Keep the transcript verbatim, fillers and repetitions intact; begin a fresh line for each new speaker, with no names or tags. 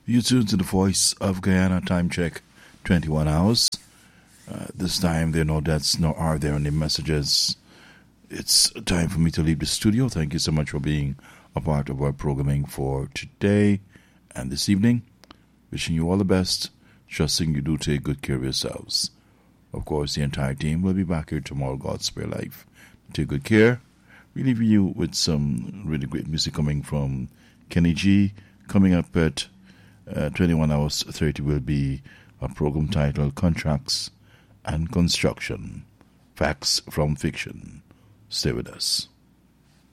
You tune to the Voice of Guyana. Time check, twenty-one hours. Uh, this time there are no deaths, nor are there any messages. It's time for me to leave the studio. Thank you so much for being a part of our programming for today and this evening. Wishing you all the best. Trusting you do take good care of yourselves. Of course, the entire team will be back here tomorrow, God's spare life. Take good care. We leave you with some really great music coming from Kenny G. Coming up at uh, twenty-one hours thirty will be a program titled Contracts and Construction. Facts from Fiction. Stay with us.